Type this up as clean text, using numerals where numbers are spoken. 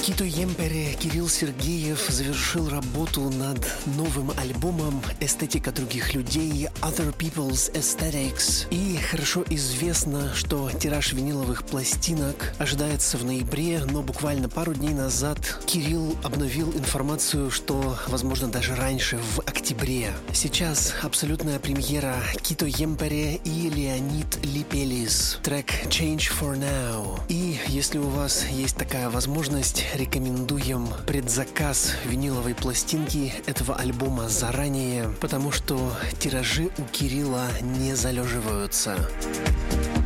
Кито Емпере Кирилл Сергеев завершил работу над новым альбомом «Эстетика других людей» Other People's Aesthetics. И хорошо известно, что тираж виниловых пластинок ожидается в ноябре, но буквально пару дней назад Кирилл обновил информацию, что, возможно, даже раньше, в октябре. Сейчас абсолютная премьера Кито Емпере и Леонид Липелис. Трек «Change for Now». И если у вас есть такая возможность, рекомендуем предзаказ виниловой пластинки этого альбома заранее, потому что тиражи у Кирилла не залеживаются.